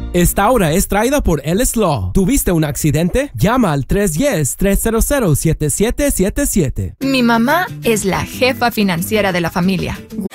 Esta hora es traída por Ellis Law. ¿Tuviste un accidente? Llama al 310-300-7777. Mi mamá es la jefa financiera de la familia.